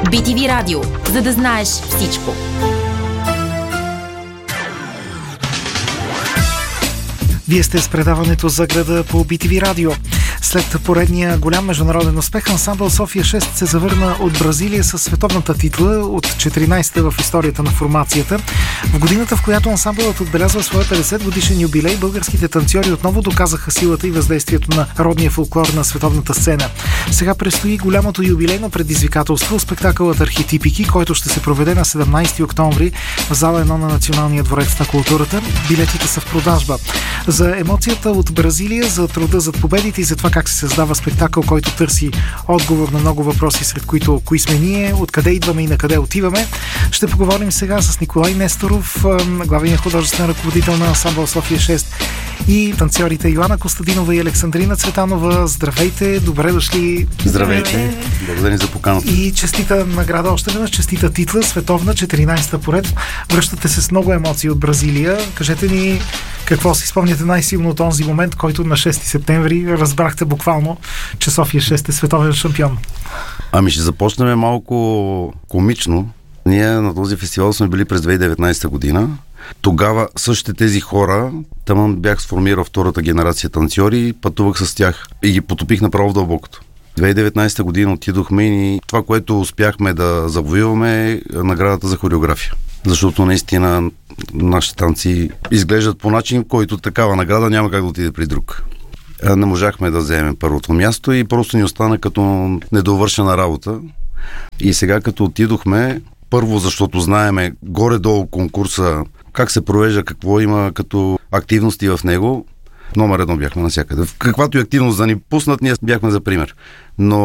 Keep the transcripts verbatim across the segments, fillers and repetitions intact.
Би Ти Ви Радио, за да знаеш всичко. Вие сте с предаването за града по Би Ти Ви Радио. След поредния голям международен успех, ансамбъл София шест се завърна от Бразилия със световната титла от четиринайсета в историята на формацията. В годината, в която ансамбълът отбелязва своя петдесет годишен юбилей, българските танцори отново доказаха силата и въздействието на родния фолклор на световната сцена. Сега предстои голямото юбилейно предизвикателство, спектакълът Архетипики, който ще се проведе на седемнайсети октомври в зала едно на Националния дворец на културата. Билетите са в продажба. За емоцията от Бразилия, за труда зад победите и за това как се създава спектакъл, който търси отговор на много въпроси, сред които кои сме ние, откъде идваме и на къде отиваме, ще поговорим сега с Николай Несторов, главният художествен ръководител на ансамбъл София шест, и танцорите Йоана Костадинова и Александрина Цветанова. Здравейте, добре дошли. Здравейте, благодаря за поканата. И честита награда още веднъж, честита титла, световна, четиринайсета поред. Връщате се с много емоции от Бразилия. Кажете ни какво си спомняте най-силно от този момент, който на шести септември разбрахте буквално, че София шест е световен шампион. Ами ще започнем малко комично. Ние на този фестивал сме били през две хиляди и деветнайсета година. Тогава същите тези хора, там бях сформирал втората генерация танцори, пътувах с тях и ги потопих направо в дълбокото. две хиляди и деветнайсета година отидохме и това, което успяхме да завоюваме, е наградата за хореография. Защото наистина нашите танци изглеждат по начин, който такава награда няма как да отиде при друг. Не можахме да вземем първото място и просто ни остана като недовършена работа. И сега като отидохме, първо защото знаеме горе-долу конкурса, как се провежда, какво има като активности в него, номер едно бяхме навсякъде. В каквато и активност да ни пуснат, ние бяхме за пример. Но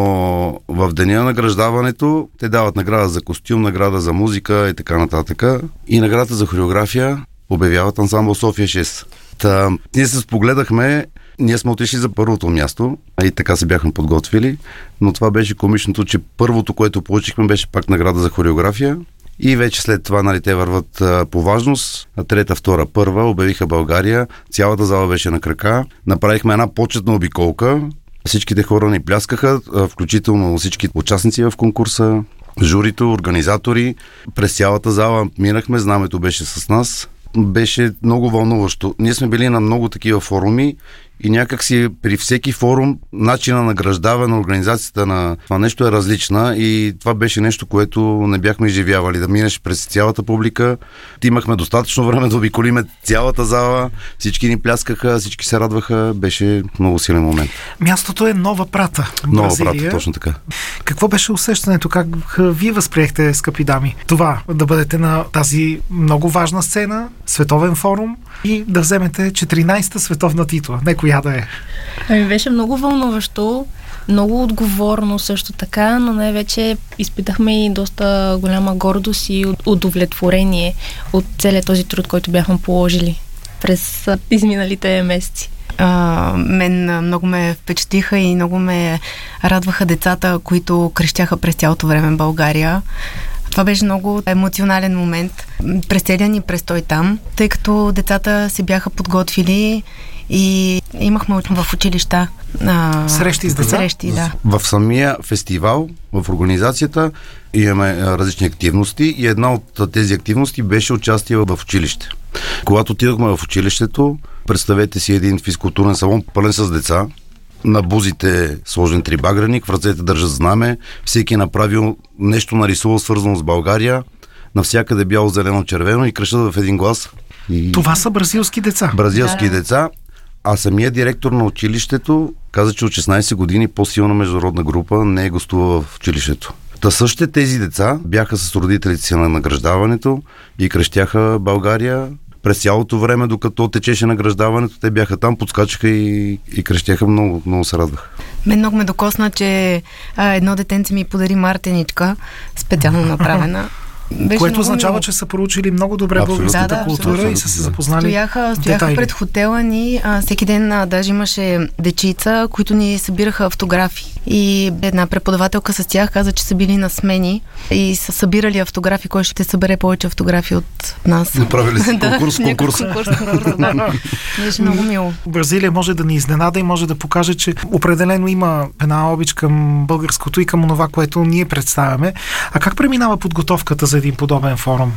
в деня на награждаването те дават награда за костюм, награда за музика и така нататък. И наградата за хореография обявяват ансамбъл София шест. Та, ние се спогледахме, ние сме отишли за първото място и така се бяхме подготвили, но това беше комичното, че първото, което получихме, беше пак награда за хореография. И вече след това, нали, те върват а, по важност. Трета, втора, първа обявиха България. Цялата зала беше на крака. Направихме една почетна обиколка. Всичките хора ни пляскаха, а, включително всички участници в конкурса, журито, организатори. През цялата зала минахме, знамето беше с нас. Беше много вълнуващо. Ние сме били на много такива форуми и някак си при всеки форум начина на награждаване на организацията на това нещо е различна и това беше нещо, което не бяхме изживявали. Да минеш през цялата публика. Имахме достатъчно време да обиколиме цялата зала. Всички ни пляскаха, всички се радваха. Беше много силен момент. Мястото е Нова Прата. Нова Бразилия. Прата, точно така. Какво беше усещането? Как вие възприехте, скъпи дами, това да бъдете на тази много важна сцена, световен форум и да вземете четиринайсета световна титла? Не коя да е. Ами беше много вълнуващо, много отговорно също така, но най-вече изпитахме и доста голяма гордост и удовлетворение от целият този труд, който бяхме положили през изминалите месеци. А, мен много ме впечатлиха и много ме радваха децата, които крещяха през цялото време в България. Това беше много емоционален момент през целия ни престой там, тъй като децата се бяха подготвили и имахме в училища а, срещи с деца? Срещи, да. В самия фестивал, в организацията имаме различни активности и една от тези активности беше участие в училище. Когато отидохме в училището, представете си един физкултурен салон пълен с деца, на бузите сложен трибагреник, в ръцете държат знаме, всеки направил нещо, нарисувал свързано с България, навсякъде бяло, зелено, червено и крещат в един глас. И... Това са бразилски деца. Бразилски да. деца. А самия директор на училището каза, че от шестнайсет години по-силна международна група не е гостувала в училището. Та същите тези деца бяха с родителите си на награждаването и крещяха България. През цялото време, докато течеше награждаването, те бяха там, подскачаха и, и крещяха, много, много се радваха. Мен много ме докосна, че а, едно детенце ми подари мартеничка, специално направена. Беше Което означава, мило. че са проучили много добре Абсолютно. българската Да, да, култура абсолютно. и са се запознали. Стояха, стояха детайли. пред хотела ни, а, всеки ден а, даже имаше дечица, които ни събираха автографи. И една преподавателка с тях каза, че са били на смени и са събирали автографи, кой ще събере повече автографи от нас. Направили си Да, конкурс, някакъв конкурс. конкурс, конкурс, да. Беше много мило. Бразилия може да ни изненада и може да покаже, че определено има една обич към българското и към това, което ние представяме. А как преминава подготовката за един подобен форум?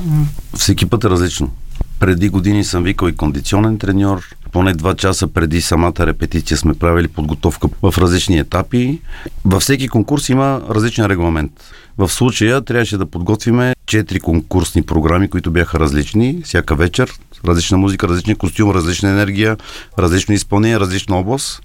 Всеки път е различно. Преди години съм викал и кондиционен треньор. Поне два часа преди самата репетиция сме правили подготовка в различни етапи. Във всеки конкурс има различен регламент. В случая трябваше да подготвиме четири конкурсни програми, които бяха различни. Всяка вечер, различна музика, различен костюм, различна енергия, различно изпълнение, различна област.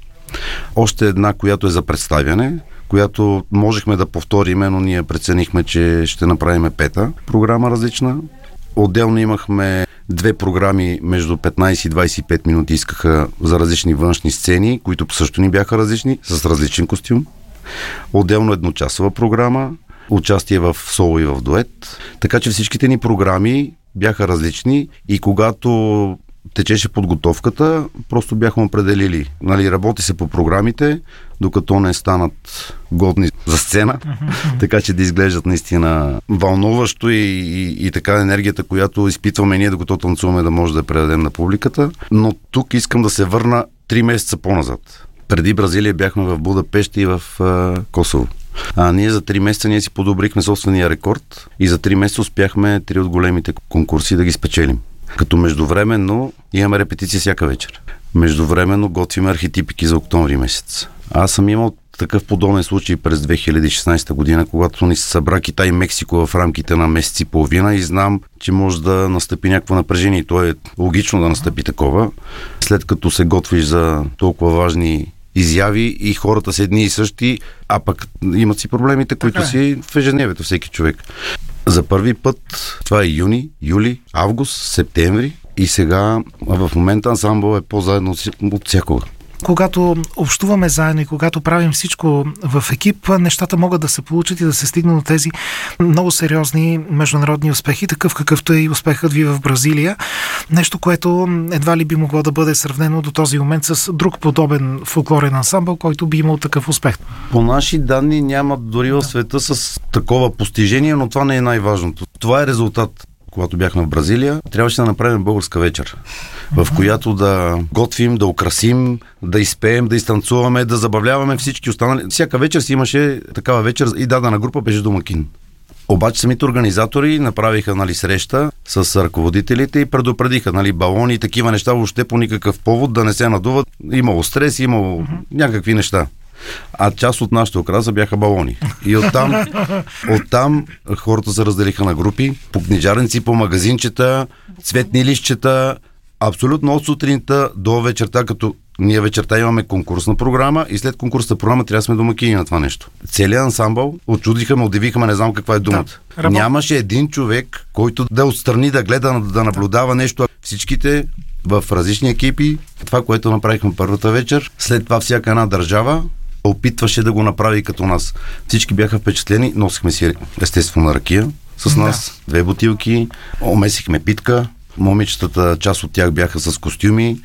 Още една, която е за представяне, която можехме да повториме, но ние преценихме, че ще направим пета програма различна. Отделно имахме две програми между петнайсет и двайсет и пет минути, искаха за различни външни сцени, които също ни бяха различни, с различен костюм. Отделно едночасова програма, участие в соло и в дует. Така че всичките ни програми бяха различни и когато течеше подготовката, просто бяхме определили. Нали, работи се по програмите, докато не станат годни за сцена, така че да изглеждат наистина вълнуващо и, и, и така енергията, която изпитваме ние, докато танцуваме, да може да я предадем на публиката. Но тук искам да се върна три месеца по-назад. Преди Бразилия бяхме в Будапеща и в е, Косово. А ние за три месеца ние си подобрихме собствения рекорд и за три месеца успяхме три от големите конкурси да ги спечелим. Като междувременно имаме репетиция всяка вечер. Междувременно готвим архетипики за октомври месец. Аз съм имал такъв подобен случай през две хиляди и шестнайсета година, когато ни се събра Китай и Мексико в рамките на месец и половина и знам, че може да настъпи някакво напрежение и то е логично да настъпи такова. След като се готвиш за толкова важни изяви и хората са едни и същи, а пък имат си проблемите, които си в ежедневието всеки човек. За първи път, това е юни, юли, август, септември и сега в момента ансамбъл е по-заедно от всякога. Когато общуваме заедно и когато правим всичко в екип, нещата могат да се получат и да се стигнат до тези много сериозни международни успехи, такъв какъвто е и успехът ви в Бразилия. Нещо, което едва ли би могло да бъде сравнено до този момент с друг подобен фолклорен ансамбъл, който би имал такъв успех. По наши данни няма дори в света с такова постижение, но това не е най-важното. Това е резултат. Когато бяхме в Бразилия, трябваше да направим българска вечер, в която да готвим, да украсим, да изпеем, да изтанцуваме, да забавляваме всички останали. Всяка вечер си имаше такава вечер и дадена група беше домакин. Обаче самите организатори направиха, нали, среща с ръководителите и предупредиха, нали, балони и такива неща въобще по никакъв повод да не се надуват. Имало стрес, имало mm-hmm. някакви неща. А част от нашата украса бяха балони. И оттам, оттам хората се разделиха на групи, по книжарници, по магазинчета, цветни листчета, абсолютно от сутринта до вечерта, като ние вечерта имаме конкурсна програма и след конкурсната програма трябва да сме домакини на това нещо. Целият ансамбъл, отчудиха ме, удивиха ме, не знам каква е думата. Да, нямаше един човек, който да отстрани, да гледа, да наблюдава нещо. Всичките в различни екипи, това, което направихме първата вечер, след това всяка една държава опитваше да го направи като нас. Всички бяха впечатлени, носихме си естествено ракия с нас, да. Две бутилки, омесихме питка, момичетата, част от тях бяха с костюми,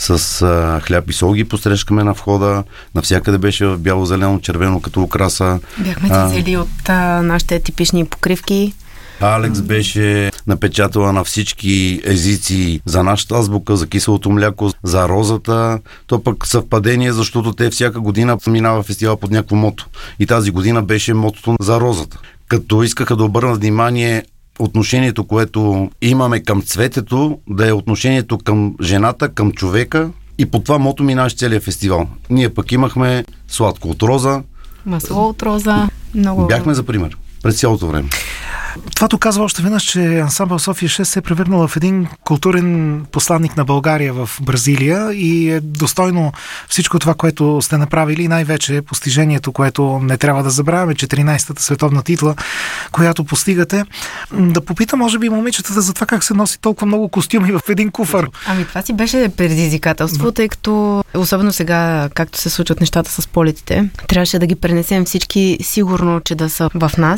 с а, хляб и сол ги посрещкаме на входа, навсякъде беше в бяло, зелено, червено като украса. Бяхме си взели от а, нашите типични покривки. Алекс беше напечатала на всички езици за нашата азбука, за киселото мляко, за розата. То пък съвпадение, защото те всяка година минава фестивал под някакво мото. И тази година беше мотото за розата. Като искаха да обърнат внимание отношението, което имаме към цветето, да е отношението към жената, към човека и по това мото минаваше целият фестивал. Ние пък имахме сладко от роза. Масло от роза. Много... Бяхме за пример през цялото време. Това доказва още веднъж, че ансамбъл София шест се е превърнал в един културен посланник на България в Бразилия и е достойно всичко това, което сте направили и най-вече постижението, което не трябва да забравяме, четиринайсетата световна титла, която постигате. Да попитам, може би, момичетата за това как се носи толкова много костюми в един куфар. Ами това си беше предизвикателство, да. Тъй като особено сега, както се случват нещата с полетите, трябваше да ги пренесем всички сигурно, че да са в нас.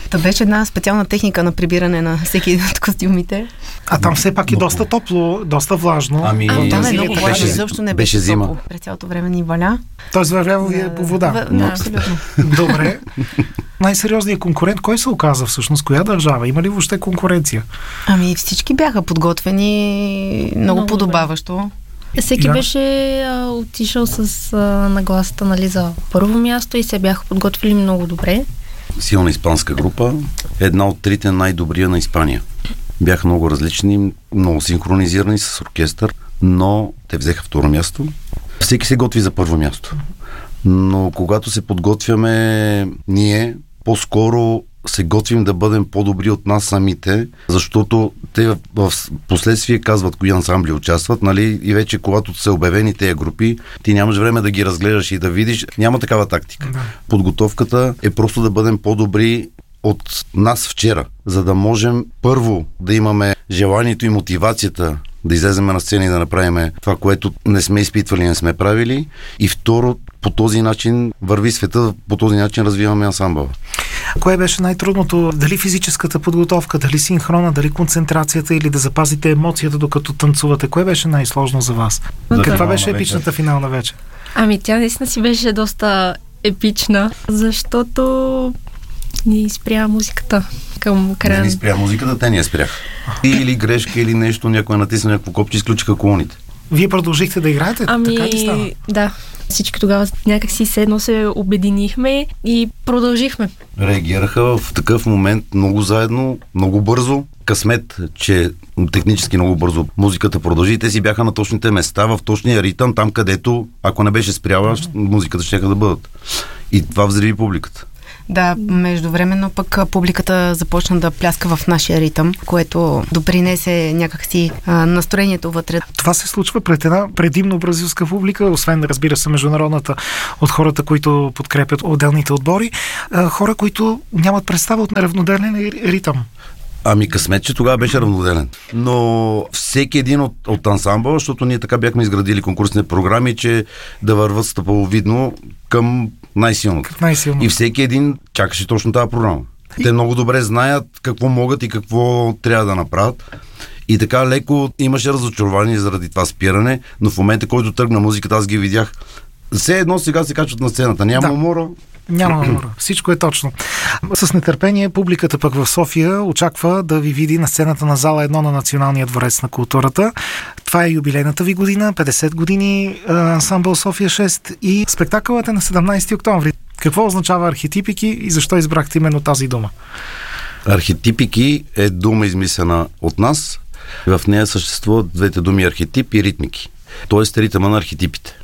Та беше една специална техника на прибиране на всеки един от костюмите. А там все пак е доста топло, доста влажно. Ами, А, там е беше- много влажно, изобщо не беше, беше зима. топло. През цялото време ни валя. Тоест вървява ви е по вода. В- Да, абсолютно. Добре. Най-сериозният конкурент, кой се оказа всъщност? Коя държава? Има ли въобще конкуренция? Ами всички бяха подготвени много, Много подобаващо. Всеки Да. беше а, отишъл с а, нагласата, нали, за първо място и се бяха подготвили много добре. Силна испанска група, една от трите най-добрия на Испания. Бяха много различни, много синхронизирани с оркестър, но те взеха второ място. Всеки се готви за първо място. Но когато се подготвяме ние, по-скоро се готвим да бъдем по-добри от нас самите, защото те в, в последствие казват кои ансамбли участват, нали, и вече когато са обявени тези групи, ти нямаш време да ги разгледаш и да видиш, няма такава тактика. Да. Подготовката е просто да бъдем по-добри от нас вчера, за да можем първо да имаме желанието и мотивацията да излезем на сцена и да направим това, което не сме изпитвали, не сме правили, и второ, по този начин върви света, по този начин развиваме ансамбъл. Кое беше най-трудното? Дали физическата подготовка, дали синхрона, дали концентрацията или да запазите емоцията докато танцувате? Кое беше най-сложно за вас? За Каква финална беше вечер. епичната финална вечер? Ами тя наистина си беше доста епична, защото ни спря музиката към Не края. ни спря музиката, те ни я спряха. Или грешка, или нещо, някой натисна някакво копче, изключиха колоните. Вие продължихте да играете? Ами, Така ли стана? да. Всички тогава някак си седно се обединихме и продължихме. Реагираха в такъв момент много заедно, много бързо. Късмет, че технически много бързо музиката продължи. Те си бяха на точните места, в точния ритъм, там където, ако не беше спряла, музиката ще да бъдат. И това взриви публиката. Да, междувременно пък а, публиката започна да пляска в нашия ритъм, което допринесе някакси а, настроението вътре. Това се случва пред една предимно бразилска публика, освен, разбира се, международната, от хората, които подкрепят отделните отбори, а, хора, които нямат представа от равноделен ритъм. Ами късмет, че тогава беше равноделен. Но всеки един от, от ансамбъла, защото ние така бяхме изградили конкурсни програми, че да върват стъпаловидно към най-силното. Най-силно. И всеки един чакаше точно тази програма. Те много добре знаят какво могат и какво трябва да направят. И така леко имаше разочарование заради това спиране, но в момента, който тръгна музиката, аз ги видях. Все едно сега се качват на сцената. Няма Да. умора. Няма умора. Всичко е точно. С нетърпение публиката пък в София очаква да ви види на сцената на зала едно на Националния дворец на културата. Това е юбилейната ви година, петдесет години ансамбъл София шест, и спектакълът е на седемнайсети октомври. Какво означава архетипики и защо избрахте именно тази дума? Архетипики е дума измислена от нас. В нея съществуват двете думи архетип и ритмики. Тоест ритъма на архетипите.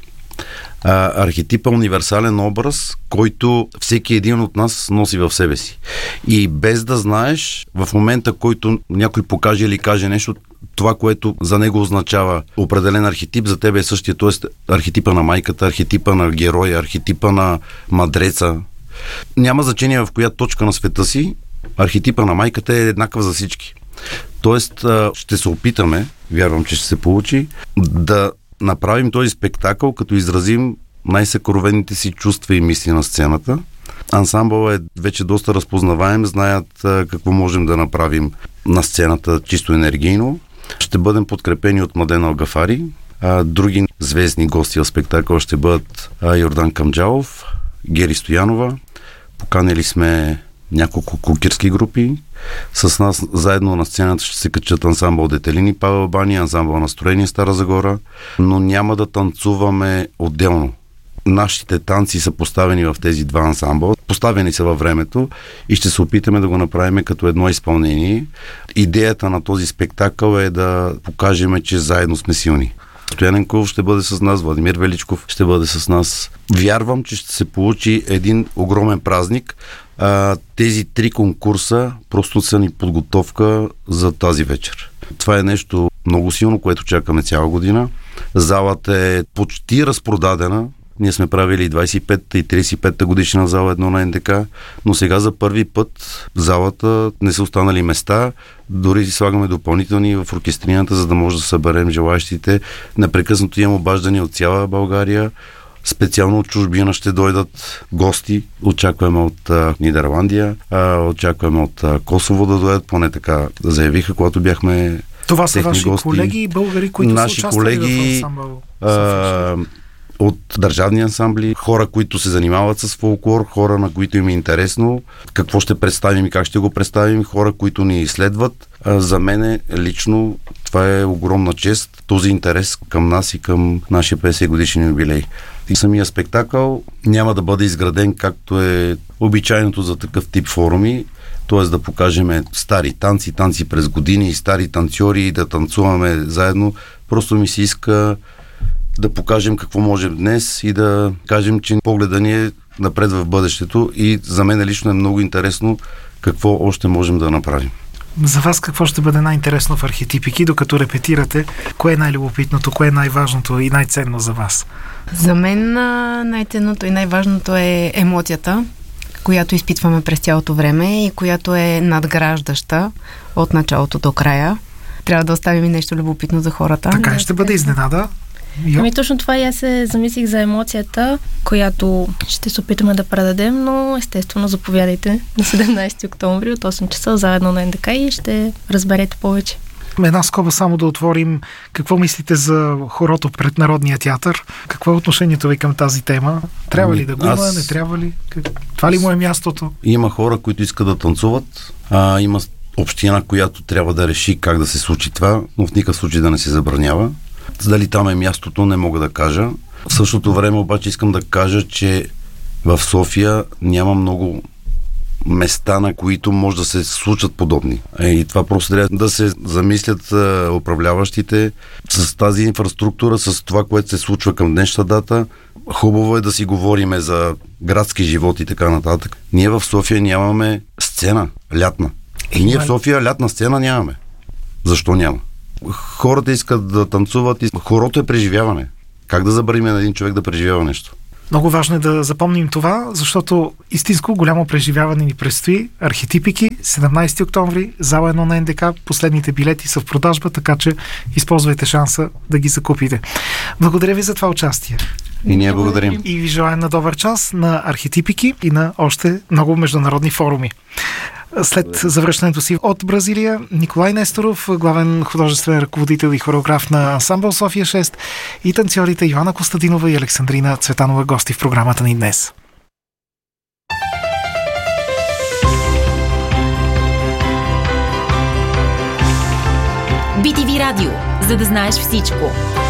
А, архетип е универсален образ, който всеки един от нас носи в себе си. И без да знаеш, в момента, който някой покаже или каже нещо, това, което за него означава определен архетип, за тебе е същия. Тоест архетипа на майката, архетипа на героя, архетипа на мадреца. Няма значение в коя точка на света си, архетипа на майката е еднакъв за всички. Тоест ще се опитаме, вярвам, че ще се получи, да направим този спектакъл, като изразим най-съкровените си чувства и мисли на сцената. Ансамбълът е вече доста разпознаваем, знаят а, какво можем да направим на сцената чисто енергийно. Ще бъдем подкрепени от Младен Алгафари. А, други звездни гости в спектакъл ще бъдат а, Йордан Камджалов, Гери Стоянова. Поканили сме няколко кукирски групи. С нас заедно на сцената ще се качат ансамбъл Детелини Павел Бани, ансамбъл Настроение Стара Загора, но няма да танцуваме отделно. Нашите танци са поставени в тези два ансамбъла, поставени са във времето и ще се опитаме да го направим като едно изпълнение. Идеята на този спектакъл е да покажем, че заедно сме силни. Стоян Кулов ще бъде с нас, Владимир Величков ще бъде с нас. Вярвам, че ще се получи един огромен празник. А, тези три конкурса просто са ни подготовка за тази вечер. Това е нещо много силно, което чакаме цяла година. Залата е почти разпродадена. Ние сме правили двайсет и петата и трийсет и петата годишна зала едно на Н Д К, но сега за първи път в залата не са останали места. Дори си слагаме допълнителни в оркестрината, за да може да съберем желаящите. Непрекъснато имам обаждания от цяла България. Специално от чужбина ще дойдат гости. Очакваме от а, Нидерландия, а, очакваме от а, Косово да дойдат, поне така заявиха, когато бяхме. Това са ваши гости. колеги и българи, които наши са участвали колеги, в ансамбъл. А, от държавни ансамбли, хора, които се занимават с фолклор, хора, на които им е интересно какво ще представим и как ще го представим, хора, които ни изследват. А, за мен лично това е огромна чест, този интерес към нас и към нашия петдесет годишен юбилей. И самия спектакъл няма да бъде изграден както е обичайното за такъв тип форуми, т.е. да покажем стари танци, танци през години, стари танцори и да танцуваме заедно. Просто ми се иска да покажем какво можем днес и да кажем, че погледа ни е напред в бъдещето и за мен лично е много интересно какво още можем да направим. За вас какво ще бъде най-интересно в Архетипики, докато репетирате? Кое е най-любопитното, кое е най-важното и най-ценно за вас? За мен най-ценното и най-важното е емоцията, която изпитваме през цялото време и която е надграждаща от началото до края. Трябва да оставим и нещо любопитно за хората. Така ще бъде изненада. Йо. Ами точно това и аз се замислих за емоцията, която ще се опитаме да предадем, но естествено заповядайте на седемнайсети октомври от осем часа заедно на Ен Де Ка и ще разберете повече. Една скоба само да отворим. Какво мислите за хорото пред Народния театър? Какво е отношението ви към тази тема? Трябва ли да го има? Аз... Не трябва ли? Това ли му е мястото? Има хора, които искат да танцуват. А, има община, която трябва да реши как да се случи това, но в никакъв случай да не се забранява. Дали там е мястото, не мога да кажа. В същото време обаче искам да кажа, че в София няма много места, на които може да се случат подобни. И това просто трябва да се замислят управляващите с тази инфраструктура, с това, което се случва към днешна дата. Хубаво е да си говориме за градски живот и така нататък. Ние в София нямаме сцена лятна. И ние в София лятна сцена нямаме. Защо няма? Хората искат да танцуват и хорото е преживяване. Как да забраним на един човек да преживява нещо? Много важно е да запомним това, защото истинско голямо преживяване ни предстои. Архетипики, седемнайсети октомври, зала едно на Ен Де Ка. Последните билети са в продажба, така че използвайте шанса да ги закупите. Благодаря ви за това участие. И ние благодарим. И ви желаем на добър час на Архетипики и на още много международни форуми. След завръщането си от Бразилия, Николай Несторов, главен художествен ръководител и хореограф на ансамбъл София шест, и танцорите Йоана Костадинова и Александрина Цветанова, гости в програмата ни днес. Би Ти Ви радио, за да знаеш всичко.